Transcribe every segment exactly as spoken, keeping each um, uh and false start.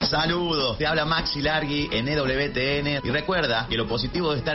Saludos, te habla Maxi Largui en E W T N y recuerda que lo positivo de estar...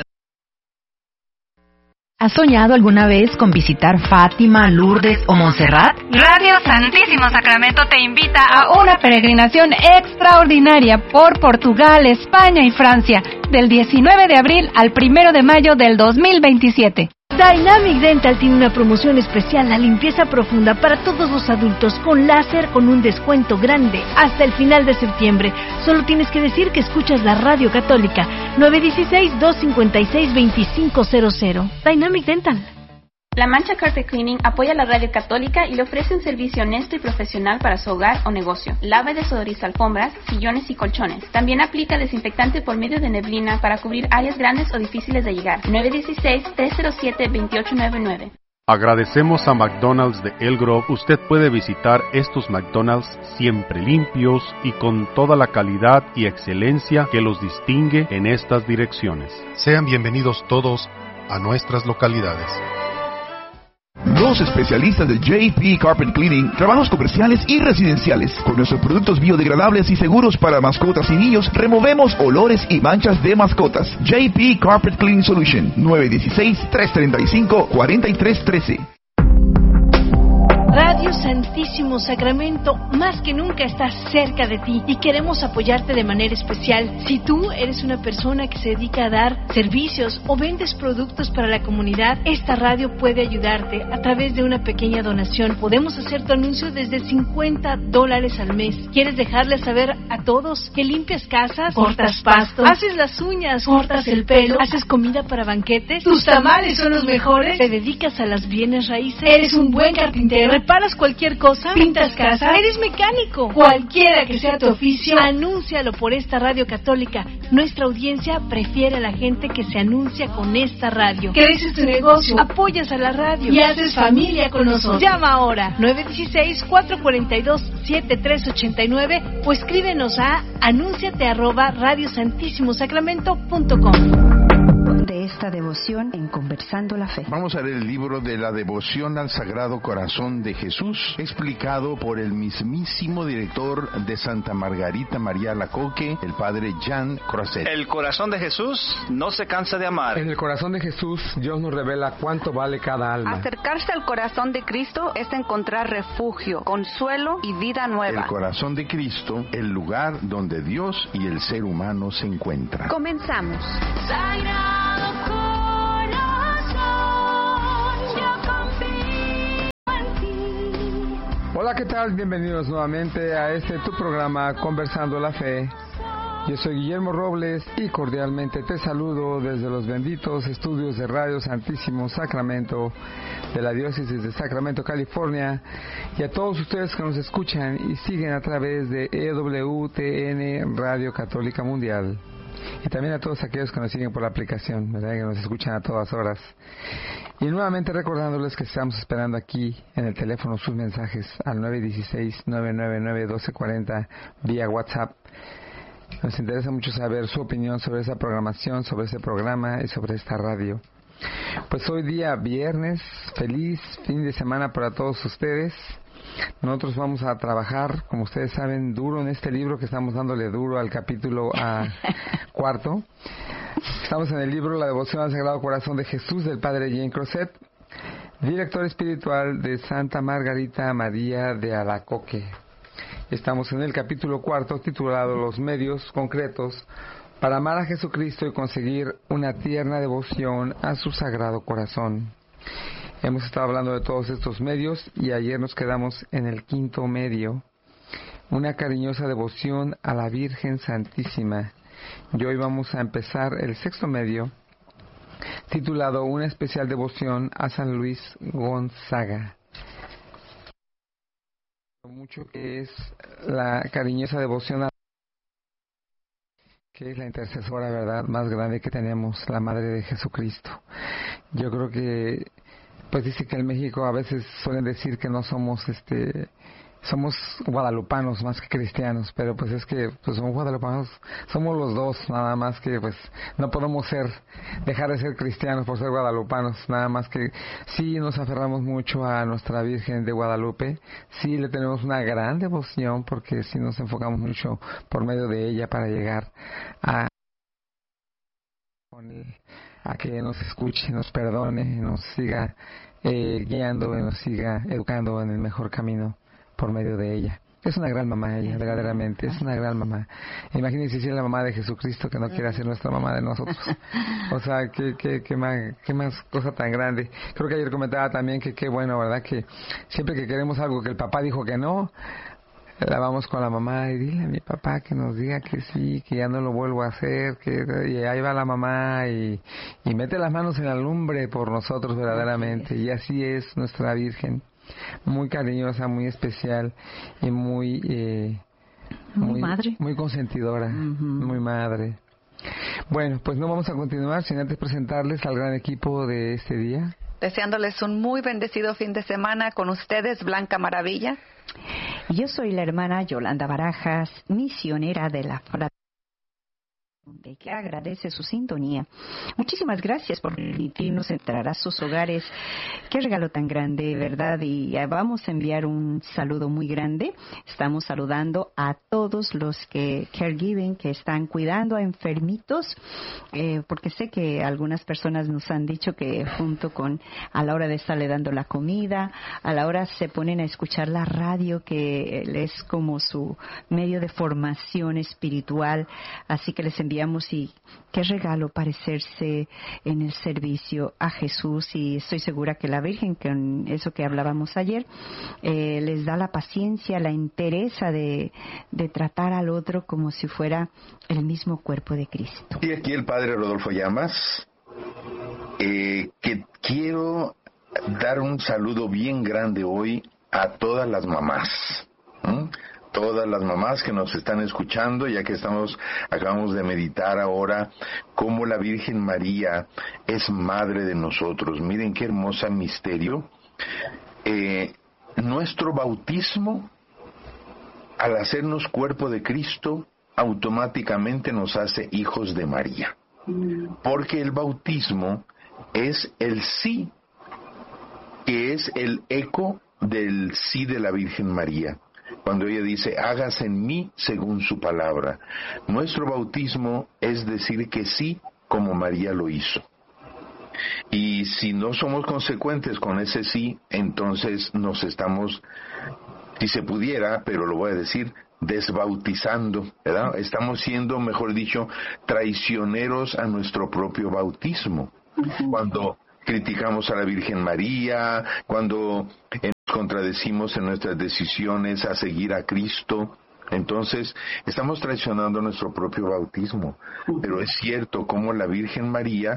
¿Has soñado alguna vez con visitar Fátima, Lourdes o Montserrat? Radio Santísimo Sacramento te invita a una peregrinación extraordinaria por Portugal, España y Francia, del diecinueve de abril al primero de mayo del dos mil veintisiete. Dynamic Dental tiene una promoción especial, la limpieza profunda para todos los adultos con láser con un descuento grande hasta el final de septiembre. Solo tienes que decir que escuchas la Radio Católica. nueve uno seis, dos cinco seis, dos cinco cero cero. Dynamic Dental. La Mancha Carpet Cleaning apoya la Radio Católica y le ofrece un servicio honesto y profesional para su hogar o negocio. Lava y desodoriza alfombras, sillones y colchones. También aplica desinfectante por medio de neblina para cubrir áreas grandes o difíciles de llegar. nueve uno seis, tres cero siete, dos ocho nueve nueve. Agradecemos a McDonald's de El Grove. Usted puede visitar estos McDonald's siempre limpios y con toda la calidad y excelencia que los distingue en estas direcciones. Sean bienvenidos todos a nuestras localidades. Los especialistas de J P Carpet Cleaning, trabajos comerciales y residenciales. Con nuestros productos biodegradables y seguros para mascotas y niños, removemos olores y manchas de mascotas. J P Carpet Cleaning Solution, nueve uno seis, tres tres cinco, cuatro tres uno tres. Radio Santísimo Sacramento más que nunca está cerca de ti y queremos apoyarte de manera especial. Si tú eres una persona que se dedica a dar servicios o vendes productos para la comunidad, esta radio puede ayudarte a través de una pequeña donación. Podemos hacer tu anuncio desde cincuenta dólares al mes. ¿Quieres dejarle saber a todos que limpias casas, cortas pastos, haces las uñas, cortas el pelo, haces comida para banquetes, tus tamales son los mejores, te dedicas a las bienes raíces, eres un buen carpintero, reparas cualquier cosa, pintas casa, eres mecánico, cualquiera que sea tu oficio, anúncialo por esta radio católica. Nuestra audiencia prefiere a la gente que se anuncia con esta radio. Creces tu negocio, apoyas a la radio y haces familia con nosotros. Llama ahora nueve uno seis, cuatro cuatro dos, siete tres ocho nueve o escríbenos a anúnciate arroba radio santísimo sacramento punto com. De esta devoción en Conversando la Fe. Vamos a leer el libro de la devoción al Sagrado Corazón de Jesús, explicado por el mismísimo director de Santa Margarita María Alacoque, el padre Jean Croiset. El corazón de Jesús no se cansa de amar. En el corazón de Jesús, Dios nos revela cuánto vale cada alma. Acercarse al corazón de Cristo es encontrar refugio, consuelo y vida nueva. El corazón de Cristo, el lugar donde Dios y el ser humano se encuentran. Comenzamos. Hola, ¿qué tal? Bienvenidos nuevamente a este tu programa Conversando la Fe. Yo soy Guillermo Robles y cordialmente te saludo desde los benditos estudios de Radio Santísimo Sacramento de la Diócesis de Sacramento, California, y a todos ustedes que nos escuchan y siguen a través de E W T N Radio Católica Mundial. Y también a todos aquellos que nos siguen por la aplicación, ¿verdad? Que nos escuchan a todas horas. Y nuevamente recordándoles que estamos esperando aquí en el teléfono sus mensajes al nueve uno seis, nueve nueve nueve, uno dos cuatro cero vía WhatsApp. Nos interesa mucho saber su opinión sobre esa programación, sobre ese programa y sobre esta radio. Pues hoy día viernes, feliz fin de semana para todos ustedes. Nosotros vamos a trabajar, como ustedes saben, duro en este libro que estamos dándole duro al capítulo a cuarto. Estamos en el libro La Devoción al Sagrado Corazón de Jesús del Padre Jean Croiset, director espiritual de Santa Margarita María de Alacoque. Estamos en el capítulo cuarto titulado Los medios concretos para amar a Jesucristo y conseguir una tierna devoción a su Sagrado Corazón. Hemos estado hablando de todos estos medios y ayer nos quedamos en el quinto medio, una cariñosa devoción a la Virgen Santísima. Y hoy vamos a empezar el sexto medio, titulado Una especial devoción a San Luis Gonzaga. Mucho que es la cariñosa devoción a que es la intercesora, ¿verdad?, más grande que tenemos, la Madre de Jesucristo. Yo creo que pues dice que en México a veces suelen decir que no somos este somos guadalupanos más que cristianos, pero pues es que pues somos guadalupanos, somos los dos, nada más que pues no podemos ser, dejar de ser cristianos por ser guadalupanos, nada más que sí nos aferramos mucho a nuestra Virgen de Guadalupe, sí le tenemos una gran devoción porque sí nos enfocamos mucho por medio de ella para llegar a a que nos escuche, nos perdone, nos siga eh, guiando, nos siga educando en el mejor camino por medio de ella. Es una gran mamá ella, verdaderamente, es una gran mamá. Imagínense si es la mamá de Jesucristo que no quiere ser nuestra mamá de nosotros. O sea, qué, qué, qué, más, qué más cosa tan grande. Creo que ayer comentaba también que qué bueno, ¿verdad? Que siempre que queremos algo que el papá dijo que no, la vamos con la mamá y dile a mi papá que nos diga que sí, que ya no lo vuelvo a hacer, que y ahí va la mamá y, y mete las manos en la lumbre por nosotros verdaderamente. Y así es nuestra Virgen, muy cariñosa, muy especial y muy eh, muy, muy madre, muy consentidora, uh-huh. Muy madre. Bueno, pues no vamos a continuar sin antes presentarles al gran equipo de este día. Deseándoles un muy bendecido fin de semana con ustedes, Blanca Maravilla. Yo soy la hermana Yolanda Barajas, misionera de la fraternidad, que agradece su sintonía. Muchísimas gracias por permitirnos entrar a sus hogares. Qué regalo tan grande, ¿verdad? Y vamos a enviar un saludo muy grande. Estamos saludando a todos los que caregiving, que están cuidando a enfermitos, eh, porque sé que algunas personas nos han dicho que junto con, a la hora de estarle dando la comida, a la hora se ponen a escuchar la radio, que es como su medio de formación espiritual. Así que les enviamos y qué regalo parecerse en el servicio a Jesús, y estoy segura que la Virgen, con eso que hablábamos ayer, eh, les da la paciencia, la entereza de, de tratar al otro como si fuera el mismo cuerpo de Cristo. Y aquí el Padre Rodolfo Llamas, eh, que quiero dar un saludo bien grande hoy a todas las mamás. ¿Mm? Todas las mamás que nos están escuchando, ya que estamos, acabamos de meditar ahora cómo la Virgen María es madre de nosotros. Miren qué hermoso misterio. Eh, nuestro bautismo, al hacernos cuerpo de Cristo, automáticamente nos hace hijos de María. Porque el bautismo es el sí, que es el eco del sí de la Virgen María. Cuando ella dice, hágase en mí según su palabra. Nuestro bautismo es decir que sí, como María lo hizo. Y si no somos consecuentes con ese sí, entonces nos estamos, si se pudiera, pero lo voy a decir, desbautizando, ¿verdad? Estamos siendo, mejor dicho, traicioneros a nuestro propio bautismo. Cuando criticamos a la Virgen María, cuando nos contradecimos en nuestras decisiones a seguir a Cristo, entonces estamos traicionando nuestro propio bautismo. Pero es cierto como la Virgen María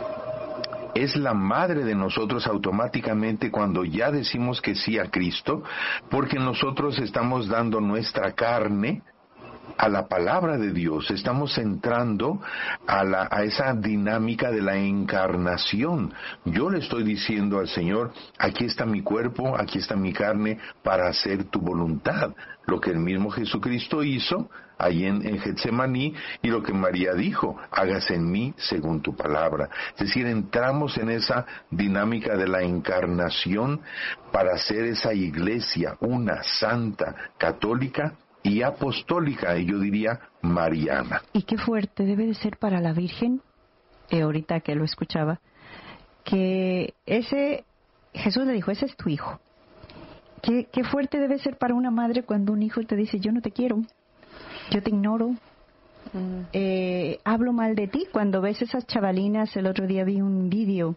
es la madre de nosotros automáticamente cuando ya decimos que sí a Cristo, porque nosotros estamos dando nuestra carne a la palabra de Dios, estamos entrando a, la, a esa dinámica de la encarnación. Yo le estoy diciendo al Señor, aquí está mi cuerpo, aquí está mi carne, para hacer tu voluntad. Lo que el mismo Jesucristo hizo allí en, en Getsemaní, y lo que María dijo, hágase en mí según tu palabra. Es decir, entramos en esa dinámica de la encarnación para hacer esa iglesia, una santa, católica y apostólica, y yo diría mariana. Y qué fuerte debe de ser para la Virgen, eh, ahorita que lo escuchaba, que ese, Jesús le dijo, ese es tu hijo. Qué, qué fuerte debe ser para una madre cuando un hijo te dice, yo no te quiero, yo te ignoro, mm. eh, hablo mal de ti. Cuando ves esas chavalinas, el otro día vi un vídeo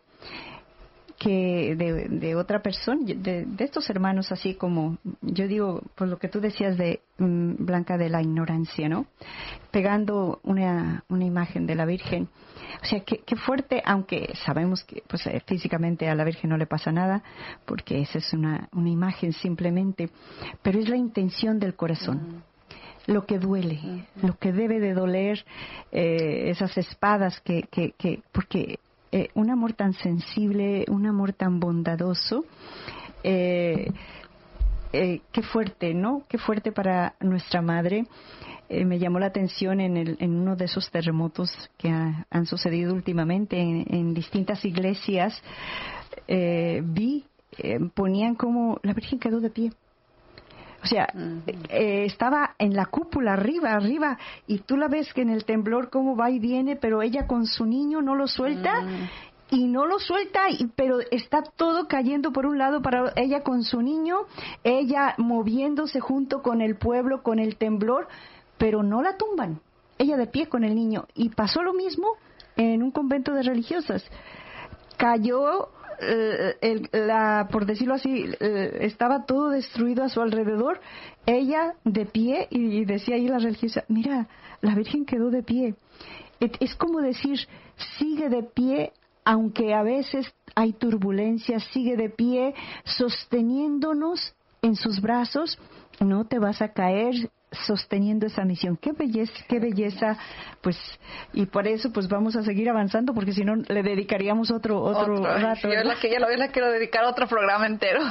que de, de otra persona, de, de estos hermanos, así como, yo digo, por lo que tú decías de um, Blanca, de la ignorancia, ¿no? Pegando una, una imagen de la Virgen. O sea, qué, qué fuerte, aunque sabemos que pues eh, físicamente a la Virgen no le pasa nada, porque esa es una, una imagen simplemente, pero es la intención del corazón. Uh-huh. Lo que duele, uh-huh. Lo que debe de doler, eh, esas espadas que, que, que porque Eh, un amor tan sensible, un amor tan bondadoso, eh, eh, qué fuerte, ¿no? Qué fuerte para nuestra madre. Eh, me llamó la atención en, el, en uno de esos terremotos que ha, han sucedido últimamente en, en distintas iglesias. Eh, vi, eh, ponían como la Virgen quedó de pie. O sea, uh-huh. eh, estaba en la cúpula, arriba, arriba, y tú la ves que en el temblor cómo va y viene, pero ella con su niño no lo suelta, uh-huh. y no lo suelta, y, pero está todo cayendo por un lado para ella con su niño, ella moviéndose junto con el pueblo, con el temblor, pero no la tumban, ella de pie con el niño. Y pasó lo mismo en un convento de religiosas. Cayó... Uh, el, la, por decirlo así, uh, estaba todo destruido a su alrededor, ella de pie, y, y decía ahí la religiosa, mira, la Virgen quedó de pie. Es, es como decir, sigue de pie, aunque a veces hay turbulencias, sigue de pie, sosteniéndonos en sus brazos, no te vas a caer, sosteniendo esa misión. Qué belleza, qué belleza, pues, y por eso pues vamos a seguir avanzando, porque si no le dedicaríamos otro otro, otro rato. Yo la que ya lo la quiero dedicar a otro programa entero.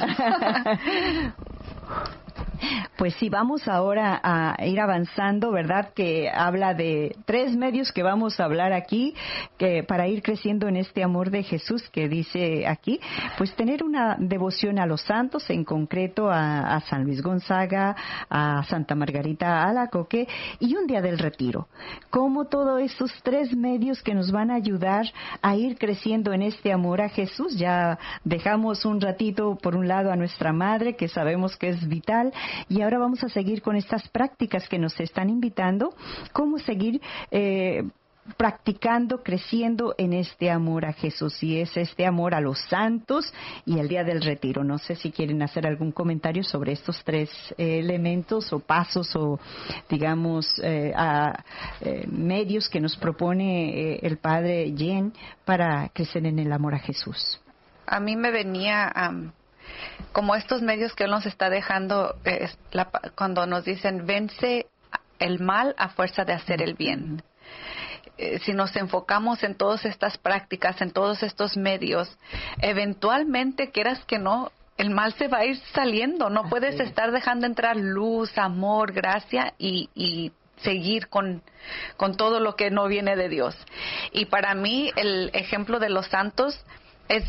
Pues sí, vamos ahora a ir avanzando, ¿verdad? Que habla de tres medios que vamos a hablar aquí, que para ir creciendo en este amor de Jesús que dice aquí, pues tener una devoción a los santos, en concreto a, a San Luis Gonzaga, a Santa Margarita Alacoque y un día del retiro. Como todos estos tres medios que nos van a ayudar a ir creciendo en este amor a Jesús. Ya dejamos un ratito por un lado a nuestra madre, que sabemos que es vital, y ahora vamos a seguir con estas prácticas que nos están invitando, cómo seguir eh, practicando, creciendo en este amor a Jesús, y es este amor a los santos y el día del retiro. No sé si quieren hacer algún comentario sobre estos tres eh, elementos o pasos o, digamos, eh, a, eh, medios que nos propone eh, el Padre Jen para crecer en el amor a Jesús. A mí me venía... Um... como estos medios que Él nos está dejando, eh, la, cuando nos dicen vence el mal a fuerza de hacer el bien. Eh, si nos enfocamos en todas estas prácticas, en todos estos medios, eventualmente, quieras que no, el mal se va a ir saliendo. No puedes estar dejando entrar luz, amor, gracia y, y seguir con, con todo lo que no viene de Dios. Y para mí el ejemplo de los santos es...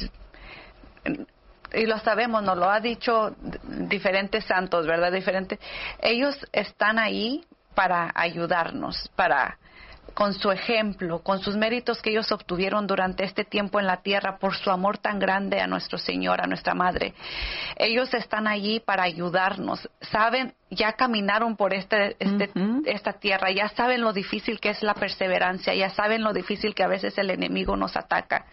y lo sabemos, nos lo ha dicho diferentes santos, ¿verdad? Diferentes. Ellos están ahí para ayudarnos, para, con su ejemplo, con sus méritos que ellos obtuvieron durante este tiempo en la tierra, por su amor tan grande a nuestro Señor, a nuestra Madre. Ellos están allí para ayudarnos. Saben, ya caminaron por este, este, uh-huh. esta tierra, ya saben lo difícil que es la perseverancia, ya saben lo difícil que a veces el enemigo nos ataca.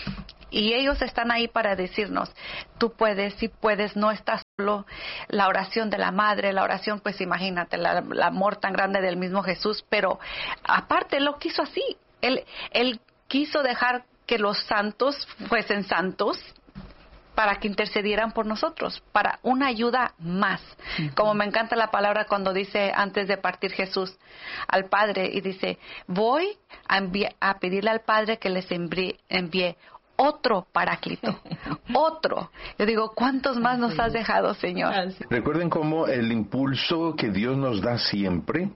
Y ellos están ahí para decirnos, tú puedes, sí puedes, no estás solo. La oración de la madre, la oración, pues imagínate, la, el amor tan grande del mismo Jesús, pero aparte Él lo quiso así. Él, él quiso dejar que los santos fuesen santos para que intercedieran por nosotros, para una ayuda más. Uh-huh. Como me encanta la palabra cuando dice antes de partir Jesús al Padre, y dice, voy a, envi- a pedirle al Padre que les envíe, envíe otro paráclito, otro. Yo digo, ¿cuántos más nos has dejado, Señor? Recuerden cómo el impulso que Dios nos da siempre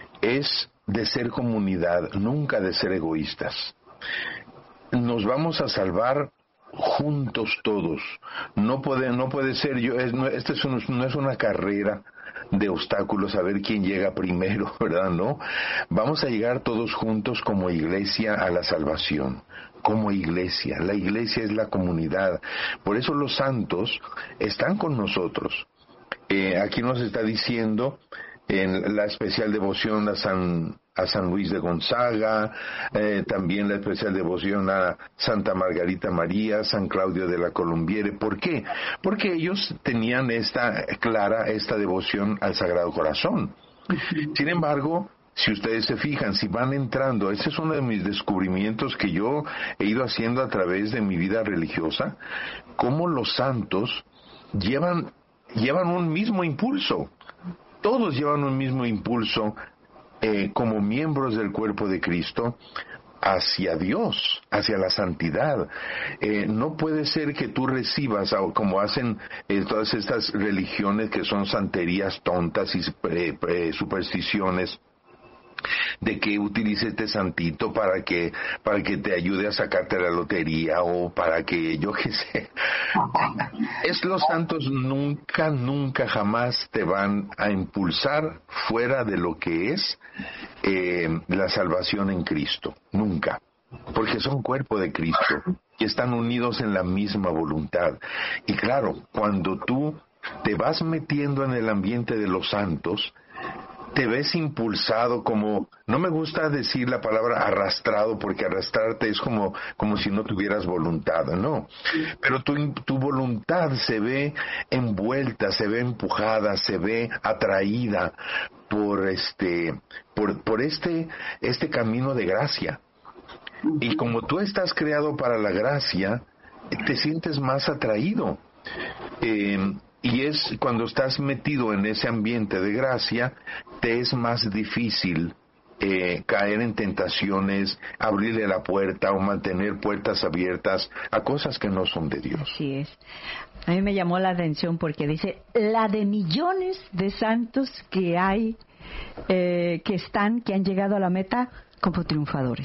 es de ser comunidad, nunca de ser egoístas. Nos vamos a salvar juntos todos. No puede, no puede ser yo. Es, no, este es un, no es una carrera de obstáculos a ver quién llega primero, ¿verdad? No. Vamos a llegar todos juntos como iglesia a la salvación. Como iglesia, la iglesia es la comunidad. Por eso los santos están con nosotros. Eh, aquí nos está diciendo en la especial devoción a San a San Luis de Gonzaga, eh, también la especial devoción a Santa Margarita María, San Claudio de la Colombiere. ¿Por qué? Porque ellos tenían esta clara, esta devoción al Sagrado Corazón. Sin embargo, si ustedes se fijan, si van entrando, ese es uno de mis descubrimientos que yo he ido haciendo a través de mi vida religiosa, cómo los santos llevan, llevan un mismo impulso. Todos llevan un mismo impulso eh, como miembros del cuerpo de Cristo hacia Dios, hacia la santidad. Eh, no puede ser que tú recibas, como hacen eh, todas estas religiones que son santerías tontas y eh, eh, supersticiones, de que utilice este santito para que para que te ayude a sacarte la lotería o para que yo qué sé. Es los santos nunca, nunca, jamás te van a impulsar fuera de lo que es eh, la salvación en Cristo. Nunca. Porque son cuerpo de Cristo y están unidos en la misma voluntad. Y claro, cuando tú te vas metiendo en el ambiente de los santos, te ves impulsado como, no me gusta decir la palabra arrastrado, porque arrastrarte es como, como si no tuvieras voluntad, no. Pero tu, tu voluntad se ve envuelta, se ve empujada, se ve atraída por este, por, por este, este camino de gracia. Y como tú estás creado para la gracia, te sientes más atraído. Eh, Y es cuando estás metido en ese ambiente de gracia, te es más difícil eh, caer en tentaciones, abrirle la puerta o mantener puertas abiertas a cosas que no son de Dios. Así es. A mí me llamó la atención porque dice, la de millones de santos que hay, eh, que están, que han llegado a la meta como triunfadores.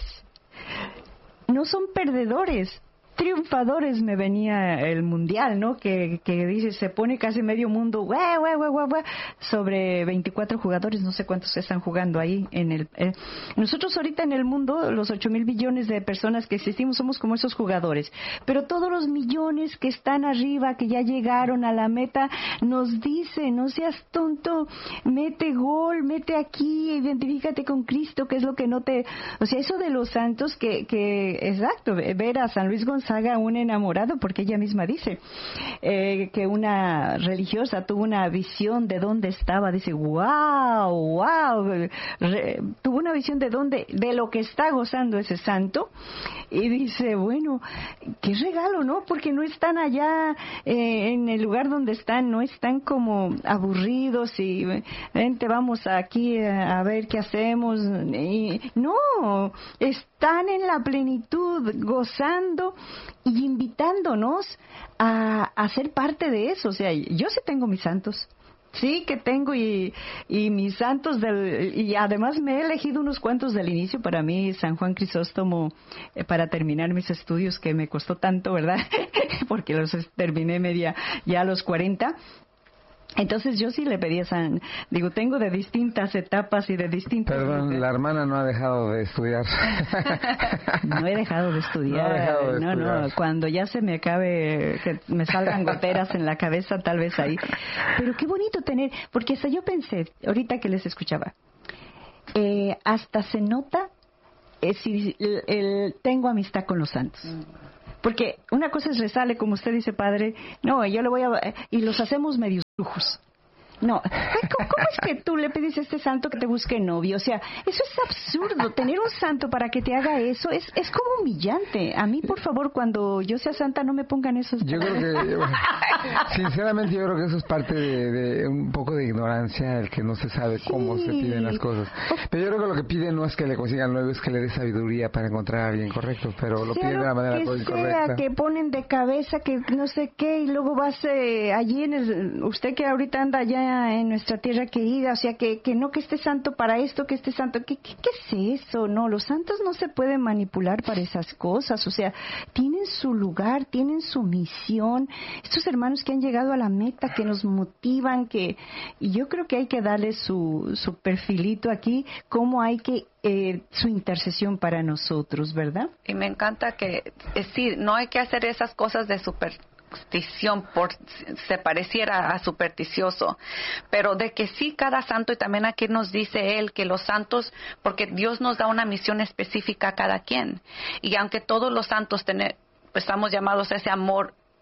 No son perdedores. Triunfadores me venía el mundial, ¿no? Que, que dice, se pone casi medio mundo, guau, guau, guau, guau, guau, sobre veinticuatro jugadores, no sé cuántos están jugando ahí en el... Eh. Nosotros ahorita en el mundo, los ocho mil billones de personas que existimos, somos como esos jugadores. Pero todos los millones que están arriba, que ya llegaron a la meta, nos dicen, no seas tonto, mete gol, mete aquí, identifícate con Cristo, que es lo que no te... O sea, eso de los santos que, que exacto, ver a San Luis Gonzaga, haga un enamorado, porque ella misma dice eh, que una religiosa tuvo una visión de dónde estaba, dice, wow, wow, Re, tuvo una visión de dónde, de lo que está gozando ese santo, y dice, bueno, qué regalo, ¿no? Porque no están allá eh, en el lugar donde están, no están como aburridos y vente, vamos aquí a, a ver qué hacemos, y, no, están en la plenitud, gozando y invitándonos a, a ser parte de eso. O sea, yo sí tengo mis santos, sí que tengo, y, y mis santos del, y además me he elegido unos cuantos del inicio. Para mí San Juan Crisóstomo, eh, para terminar mis estudios, que me costó tanto, ¿verdad? Porque los terminé media ya a los cuarenta. Entonces yo sí le pedí a San, digo, tengo de distintas etapas y de distintas... Perdón, vidas. La hermana no ha dejado de estudiar. No he dejado de estudiar. No, he dejado de no, estudiar. no, cuando ya se me acabe, que me salgan goteras en la cabeza, tal vez ahí. Pero qué bonito tener, porque hasta yo pensé, ahorita que les escuchaba, eh, hasta se nota eh, si el, el, tengo amistad con los santos. Porque una cosa es rezarle, como usted dice, padre, no, yo le voy a... y los hacemos medios brujos. No, ¿cómo, ¿cómo es que tú le pides a este santo que te busque novio? O sea, eso es absurdo. Tener un santo para que te haga eso es es como humillante. A mí, por favor, cuando yo sea santa, no me pongan esos... Yo creo que, bueno, sinceramente, yo creo que eso es parte de, de un poco de ignorancia, el que no se sabe sí. cómo se piden las cosas. Pero yo creo que lo que piden no es que le consigan novio, es que le dé sabiduría para encontrar a alguien correcto, pero lo piden de la manera que incorrecta. Sea, que ponen de cabeza, que no sé qué, y luego vas eh, allí en el... Usted que ahorita anda allá en nuestra tierra querida, o sea, que, que no que esté santo para esto, que esté santo, ¿qué, qué, ¿qué es eso? No, los santos no se pueden manipular para esas cosas, o sea, tienen su lugar, tienen su misión, estos hermanos que han llegado a la meta, que nos motivan, que, y yo creo que hay que darle su, su perfilito aquí, cómo hay que Eh, su intercesión para nosotros, ¿verdad? Y me encanta que, es decir, no hay que hacer esas cosas de superstición por se pareciera a supersticioso, pero de que sí cada santo, y también aquí nos dice él que los santos, porque Dios nos da una misión específica a cada quien, y aunque todos los santos tener, pues estamos llamados a ese amor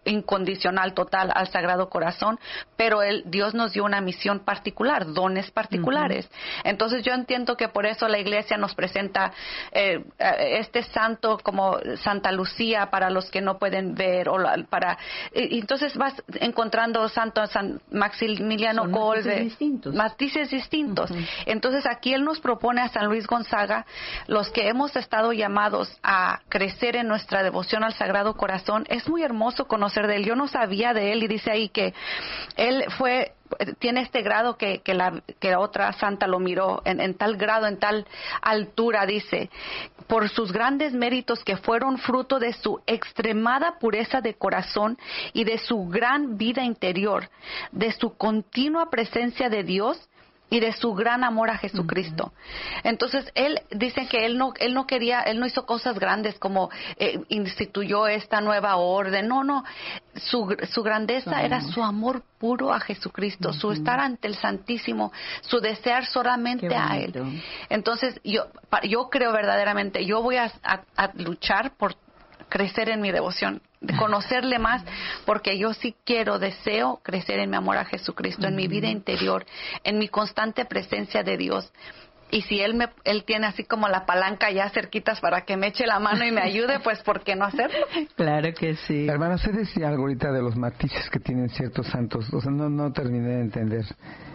incondicional, total al Sagrado Corazón, pero él, Dios nos dio una misión particular, dones particulares. Uh-huh. Entonces yo entiendo que por eso la Iglesia nos presenta eh, este santo como Santa Lucía para los que no pueden ver, o la, para y, y entonces vas encontrando Santo San Maximiliano Kolbe, matices distintos. Uh-huh. Entonces aquí él nos propone a San Luis Gonzaga, los que hemos estado llamados a crecer en nuestra devoción al Sagrado Corazón. Es muy hermoso conocer de él. Yo no sabía de él, y dice ahí que él fue, tiene este grado que, que, la, que otra santa lo miró en, en tal grado, en tal altura, dice, por sus grandes méritos que fueron fruto de su extremada pureza de corazón y de su gran vida interior, de su continua presencia de Dios y de su gran amor a Jesucristo. Uh-huh. Entonces, él, dicen que él no, él no quería, él no hizo cosas grandes como eh, instituyó esta nueva orden. No, no. Su, su grandeza uh-huh. era su amor puro a Jesucristo, uh-huh. su estar ante el Santísimo, su desear solamente a Él. Entonces, yo, yo creo verdaderamente, yo voy a, a, a luchar por crecer en mi devoción, de conocerle más, porque yo sí quiero, deseo crecer en mi amor a Jesucristo, en mi vida interior, en mi constante presencia de Dios. Y si él me él tiene así como la palanca ya cerquitas para que me eche la mano y me ayude, pues ¿por qué no hacerlo? Claro que sí. Hermana, usted decía algo ahorita de los matices que tienen ciertos santos, o sea, no no terminé de entender.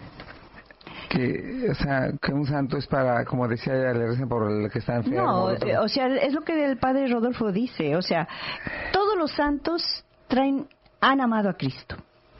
Que, o sea, que un santo es para, como decía ella, le recen por el que está enfermo. No, o sea, es lo que el padre Rodolfo dice, o sea, todos los santos traen, han amado a Cristo.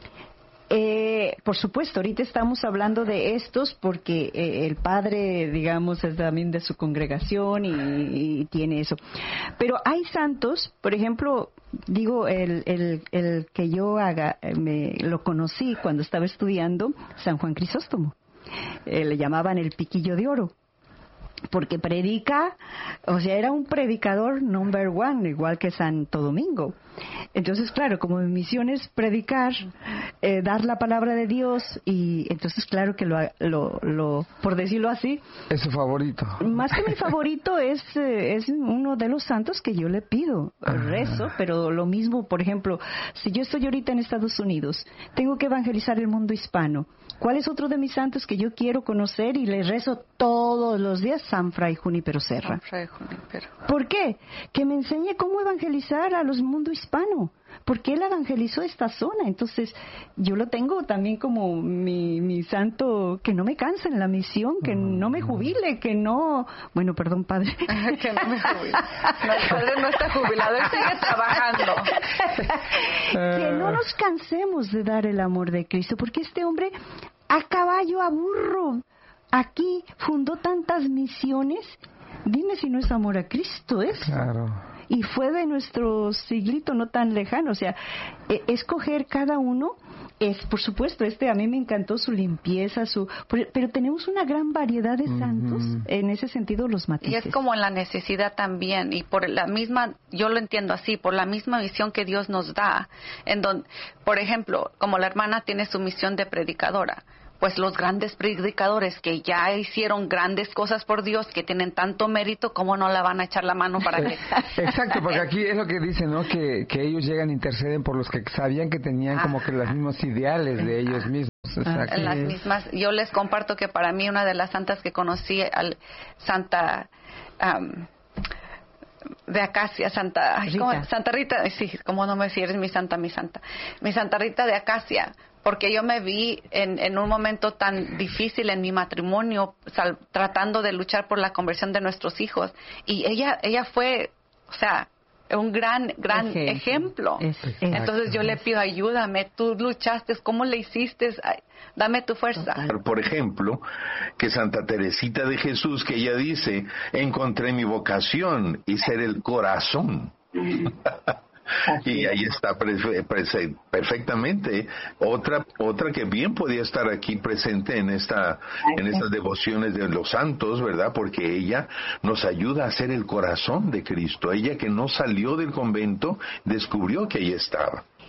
Eh, por supuesto, ahorita estamos hablando de estos porque eh, el padre, digamos, es también de su congregación y, y tiene eso. Pero hay santos, por ejemplo, digo, el, el, el que yo haga, me lo conocí cuando estaba estudiando, San Juan Crisóstomo. Eh, le llamaban el piquillo de oro, porque predica, o sea, era un predicador number one, igual que Santo Domingo. Entonces, claro, como mi misión es predicar, eh, dar la palabra de Dios, y entonces, claro que lo, lo, lo, por decirlo así, es su favorito. Más que mi favorito, es, eh, es uno de los santos que yo le pido, ah. rezo, pero lo mismo, por ejemplo, si yo estoy ahorita en Estados Unidos, tengo que evangelizar el mundo hispano. ¿Cuál es otro de mis santos que yo quiero conocer y le rezo todos los días? San Fray Junípero Serra. San Fray Junípero. ¿Por qué? Que me enseñe cómo evangelizar a los mundo hispano, porque él evangelizó esta zona. Entonces, yo lo tengo también como mi, mi santo, que no me canse en la misión, que mm. no me jubile, que no... Bueno, perdón, padre. Que no me jubile. No, el padre no está jubilado, él sigue trabajando. Que no nos cansemos de dar el amor de Cristo, porque este hombre, a caballo, a burro, aquí fundó tantas misiones. Dime si no es amor a Cristo, ¿es? Claro. Y fue de nuestro siglito no tan lejano, o sea, eh, escoger cada uno es, por supuesto, este a mí me encantó su limpieza, su, pero tenemos una gran variedad de santos, uh-huh. en ese sentido los matices. Y es como en la necesidad también, y por la misma, yo lo entiendo así, por la misma visión que Dios nos da, en donde, por ejemplo, como la hermana tiene su misión de predicadora, pues los grandes predicadores que ya hicieron grandes cosas por Dios, que tienen tanto mérito, ¿cómo no la van a echar la mano para que...? Exacto, porque aquí es lo que dicen, ¿no? Que, que ellos llegan e interceden por los que sabían que tenían ah, como que los mismos ideales de ellos mismos. Exacto. Las mismas, yo les comparto que para mí una de las santas que conocí, al Santa... Um, de Acacia, Santa Rita. ¿cómo? Santa Rita, sí, como no me decís, eres mi santa, mi santa, mi Santa Rita de Acacia, porque yo me vi en, en un momento tan difícil en mi matrimonio, sal, tratando de luchar por la conversión de nuestros hijos, y ella, ella fue, o sea, un gran, gran ejemplo. ejemplo. Entonces yo le pido, ayúdame, tú luchaste, ¿cómo le hiciste? Ay, dame tu fuerza. Por ejemplo, que Santa Teresita de Jesús, que ella dice, encontré mi vocación y ser el corazón. Y ahí está perfectamente otra otra que bien podía estar aquí presente en esta en estas devociones de los santos, ¿verdad? Porque ella nos ayuda a ser el corazón de Cristo. Ella, que no salió del convento, descubrió que ahí estaba.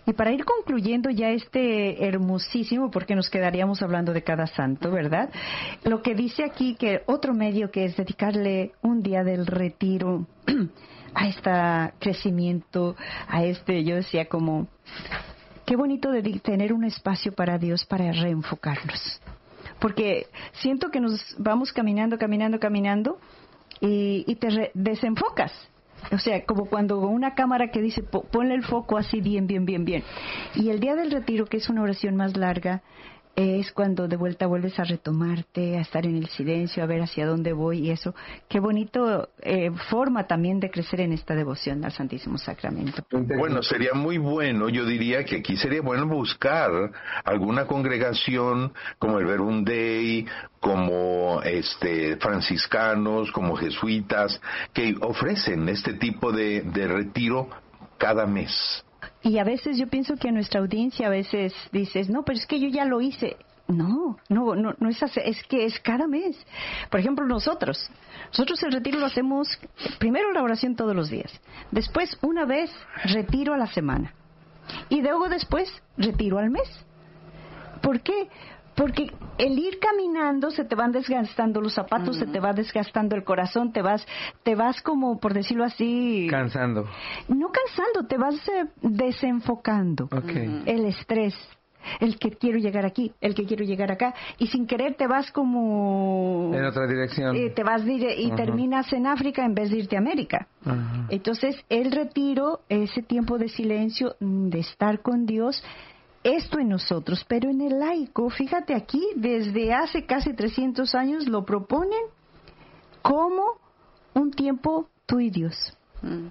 Y para ir concluyendo ya este hermosísimo, porque nos quedaríamos hablando de cada santo, ¿verdad? Lo que dice aquí que otro medio que es dedicarle un día del retiro a este crecimiento, a este, yo decía como, qué bonito de tener un espacio para Dios para reenfocarnos. Porque siento que nos vamos caminando, caminando, caminando y, y te re- desenfocas. O sea, como cuando una cámara que dice, ponle el foco así bien, bien, bien, bien. Y el día del retiro, que es una oración más larga, es cuando de vuelta vuelves a retomarte, a estar en el silencio, a ver hacia dónde voy y eso. Qué bonito eh, forma también de crecer en esta devoción al Santísimo Sacramento. Bueno, sería muy bueno, yo diría que aquí sería bueno buscar alguna congregación como el Verbum Dei, como este franciscanos, como jesuitas, que ofrecen este tipo de, de retiro cada mes. Y a veces yo pienso que a nuestra audiencia a veces dices, no, pero es que yo ya lo hice. No, no, no, no es así, es que es cada mes. Por ejemplo, nosotros, nosotros el retiro lo hacemos, primero la oración todos los días, después una vez retiro a la semana y luego después retiro al mes. ¿Por qué? Porque el ir caminando se te van desgastando los zapatos, uh-huh. se te va desgastando el corazón, te vas, te vas como, por decirlo así... Cansando. No cansando, te vas eh, desenfocando. Okay. El estrés, el que quiero llegar aquí, el que quiero llegar acá, y sin querer te vas como... En otra dirección. Eh, te vas dire- y uh-huh. terminas en África en vez de irte a América. Uh-huh. Entonces, el retiro, ese tiempo de silencio, de estar con Dios... Esto en nosotros, pero en el laico, fíjate aquí, desde hace casi trescientos años lo proponen como un tiempo tú y Dios. Mm.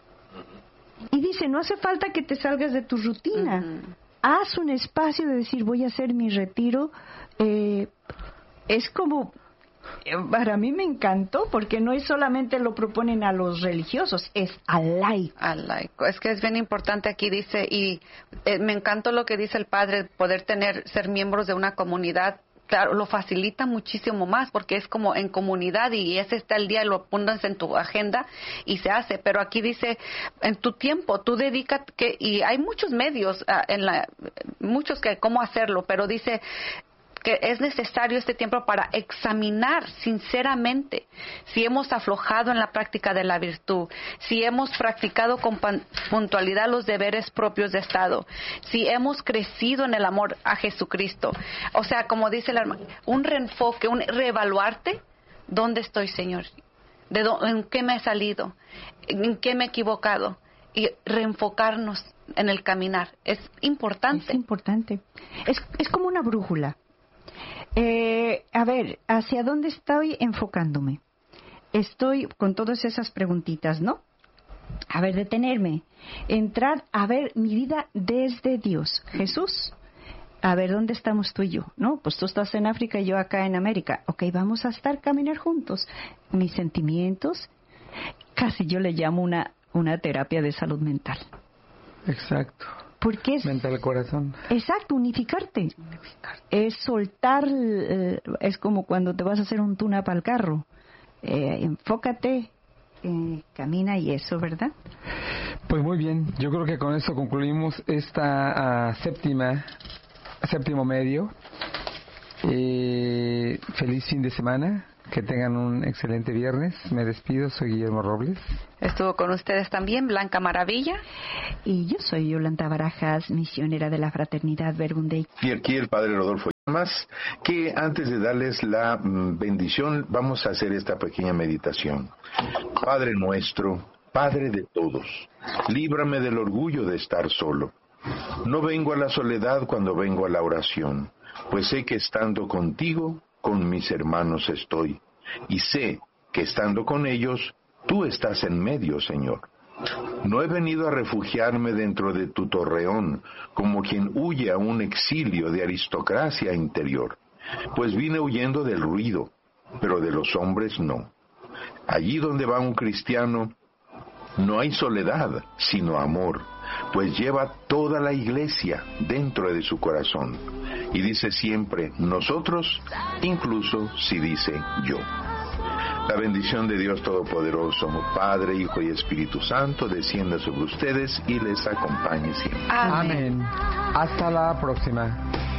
Y dice, no hace falta que te salgas de tu rutina. Mm-hmm. Haz un espacio de decir, voy a hacer mi retiro. Eh, es como... Para mí me encantó porque no es solamente lo proponen a los religiosos, es al laico. Al laico. Es que es bien importante aquí, dice, y eh, me encantó lo que dice el padre, poder tener, ser miembros de una comunidad. Claro, lo facilita muchísimo más porque es como en comunidad y ese está el día, lo pones en tu agenda y se hace. Pero aquí dice, en tu tiempo, tú dedicas, que, y hay muchos medios, uh, en la, muchos que cómo hacerlo, pero dice... que es necesario este tiempo para examinar sinceramente si hemos aflojado en la práctica de la virtud, si hemos practicado con puntualidad los deberes propios de Estado, si hemos crecido en el amor a Jesucristo. O sea, como dice la hermana, un reenfoque, un reevaluarte, ¿dónde estoy, Señor? ¿De dónde, en qué me he salido? ¿En qué me he equivocado? Y reenfocarnos en el caminar. Es importante. Es importante. Es, es como una brújula. Eh, a ver, ¿hacia dónde estoy enfocándome? Estoy con todas esas preguntitas, ¿no? A ver, detenerme, entrar a ver mi vida desde Dios. Jesús, a ver, ¿dónde estamos tú y yo? ¿No? Pues tú estás en África y yo acá en América. Ok, vamos a estar, caminar juntos. Mis sentimientos, casi yo le llamo una, una terapia de salud mental. Exacto. Porque es... Mental corazón. Exacto, unificarte. unificarte. Es soltar, eh, es como cuando te vas a hacer un tune-up al carro. Eh, enfócate, eh, camina y eso, ¿verdad? Pues muy bien, yo creo que con eso concluimos esta uh, séptima, séptimo medio. Eh, feliz fin de semana. Que tengan un excelente viernes. Me despido, soy Guillermo Robles. Estuvo con ustedes también Blanca Maravilla. Y yo soy Yolanda Barajas, misionera de la Fraternidad Verbum Dei. Y aquí el Padre Rodolfo. Más que antes de darles la mm, bendición, vamos a hacer esta pequeña meditación. Padre nuestro, Padre de todos, líbrame del orgullo de estar solo. No vengo a la soledad cuando vengo a la oración, pues sé que estando contigo, con mis hermanos estoy, y sé que estando con ellos, tú estás en medio, Señor. No he venido a refugiarme dentro de tu torreón, como quien huye a un exilio de aristocracia interior, pues vine huyendo del ruido, pero de los hombres no. Allí donde va un cristiano, no hay soledad, sino amor, pues lleva toda la iglesia dentro de su corazón. Y dice siempre, nosotros, incluso si dice yo. La bendición de Dios Todopoderoso, Padre, Hijo y Espíritu Santo, descienda sobre ustedes y les acompañe siempre. Amén. Amén. Hasta la próxima.